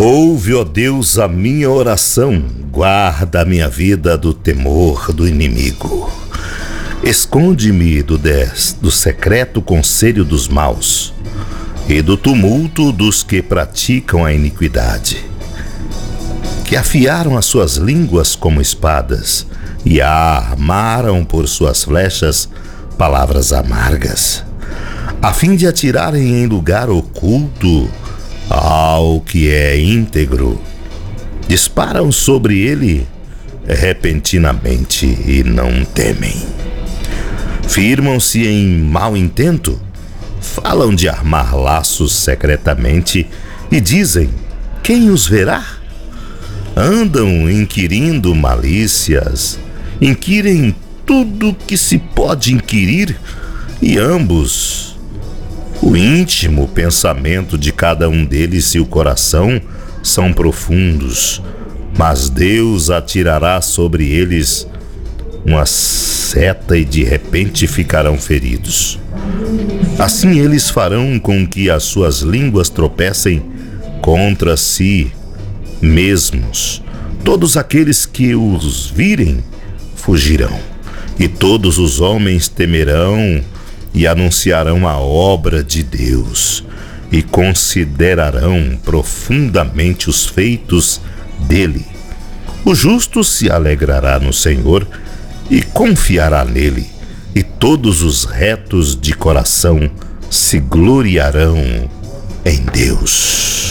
Ouve, ó Deus, a minha oração, guarda a minha vida do temor do inimigo. Esconde-me do secreto conselho dos maus e do tumulto dos que praticam a iniquidade, que afiaram as suas línguas como espadas e armaram por suas flechas palavras amargas, a fim de atirarem em lugar oculto ao que é íntegro. Disparam sobre ele repentinamente e não temem. Firmam-se em mau intento, falam de armar laços secretamente e dizem: quem os verá? Andam inquirindo malícias, inquirem tudo que se pode inquirir, e ambos, o íntimo pensamento de cada um deles e o coração são profundos, mas Deus atirará sobre eles uma seta e de repente ficarão feridos. Assim eles farão com que as suas línguas tropecem contra si mesmos. Todos aqueles que os virem fugirão, e todos os homens temerão e anunciarão a obra de Deus e considerarão profundamente os feitos dele. O justo se alegrará no Senhor e confiará nele, e todos os retos de coração se gloriarão em Deus.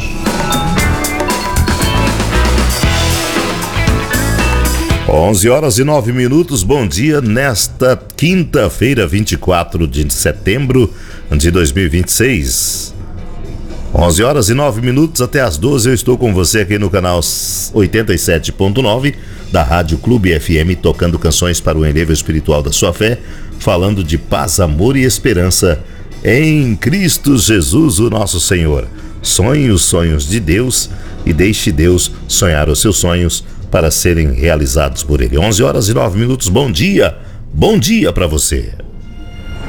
11h09. Bom dia nesta quinta-feira, 24 de setembro de 2026. 11h09, até as 12 eu estou com você aqui no canal 87.9 da Rádio Clube FM, tocando canções para o enlevo espiritual da sua fé, falando de paz, amor e esperança em Cristo Jesus, o nosso Senhor. Sonhe os sonhos de Deus e deixe Deus sonhar os seus sonhos para serem realizados por Ele. 11h09. Bom dia para você.